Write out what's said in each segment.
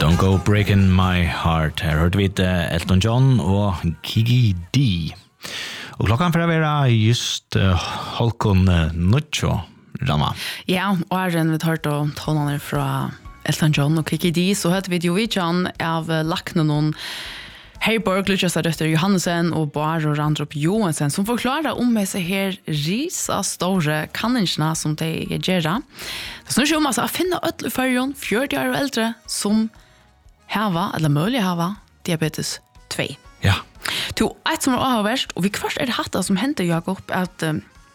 Don't Go Breaking My Heart. Her hørte vi Elton John og Kiki D. Og klokkan for å være just Holkon Nuccio, Rama. Ja, og her vi hørte tonene fra Elton John og Kiki D, så hørte vi jo vidtjen av lakne noen Heiborg, Lucias Røtter Johansen og Baro Randrup Johansen, som forklarer om med seg her risa store kanninsjene som de gjør. Det snur seg om altså, å finne ødel i førjen, 40 år og eldre, som hava, eller mulig hava, diabetes 2. Ja. To ett som avverst, og vi først det hatt som hendte, Jakob, at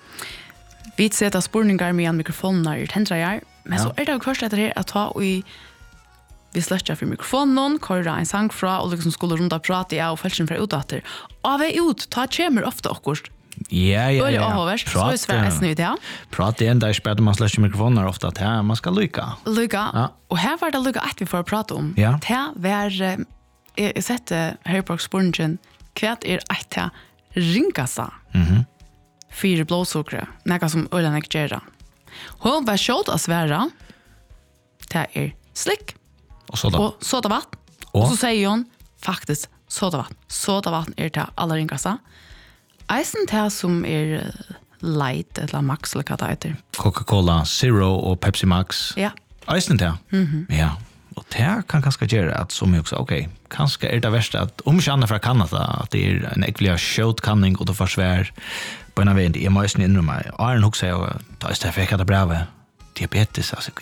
vi setter spurninger med en mikrofon når det hender jeg, men så det først etter her at ta og vi sløtter for mikrofonen, kører en sang fra, og liksom skulle rundt og prate, og følelsen fra utdatter. Av ut, ta kommer ofte akkurat. Ja. Så er svært snytt, ja. Prate igjen, der spør man sløtter mikrofonen ofte at man skal lykke. Lykke, og her var det lykke at vi får prate om. Ja. Det var, jeg setter Herborg Spurningen, hva et ringkassa for blodsukkere, noe som Ølene ikke gjør. Hun var kjøtt av svære, det slikk, og sodavatten. Og så sier hun faktisk sodavatten. Sodavatten det aller ringkassa. Eisen det som light, eller max, eller hva det heter. Coca-Cola Zero og Pepsi Max. Ja. Eisen det. Ja. Og det kan kanskje gjøre at som jeg også, kanskje det verste at ikke annet fra Kanada, at det en ekkelig kjøtkanning, og det får svær på en av veien. Jeg må eisen innrømme, Arne også sier, da jeg fikk det brevet, diabetes, altså,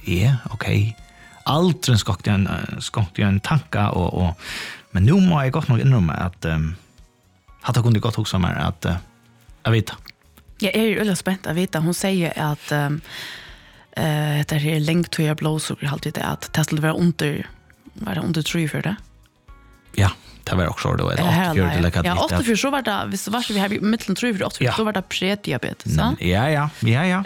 aldrig skakte en tanke men nu må jeg godt nok innrømme at hadde kunde godt huske meg at jeg vet. Jeg veldig spent å vite. Hun sier at det lengt til jeg blodsukker alltid at det skulle være under 3 for det. Ja, det var også det. Ja, 8 for så var det, hvis det var så vi har mittelen 3 for 8 for, så var det prediabetes. Ja.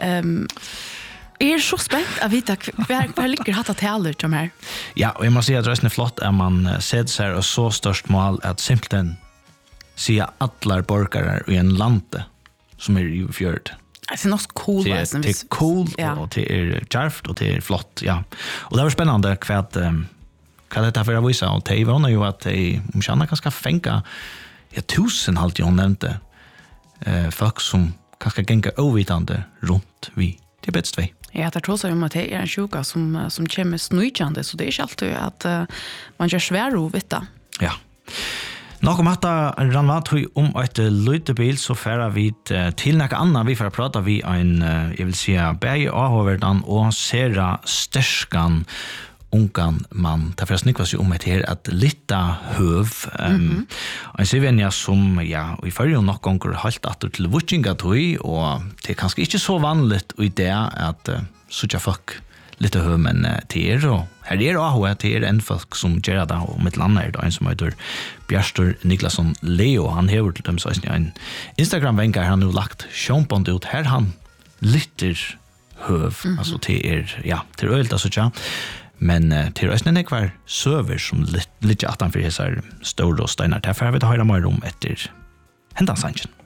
Jeg så spent å vite hva ligger hatt taler til her. Ja, og jeg må si at det flott at man ser seg og så størst mål at simpelthen sier alle borgere i en lande som i fjøret. Det nok cool. Det cool, og det djarft, og det flott, ja. Og det var spennende hva dette for å vise, og det var jo at de kjenner kanskje fengt 1000 alltid hun nevnte folk som kanskje ganger overvitende rundt vi diabetes 2. Ja, det tror jeg om at det en sjuka som kommer snøykjande, så det ikke alltid at man gjør svær å vite. Ja. Nok om at Ranvat om et lytebil, så fører vi til noe annet. Vi får prate vi en, jeg vil si, Berge Ahoverdan og Sera Sterskan ungan mann. Det får snikva seg om et her at litt høv. En sivenja som, i førre nok ganger halt atter til vutsingatøy, og det kanskje ikke så vanligt i det at suttja folk litt høv, men til og her AHV, til en folk som gjør det, og mitt land det en som heter Bjørstor Niklasson Leo. Han hever til dem så en Instagram-venker, han har lagt sjånbånd ut, her han litter høv, altså til til øyelt, altså men til røsnen kvar søver som litt attanfor hesar store og steinar. Derfor har vi det høyre mer om etter hendansangen.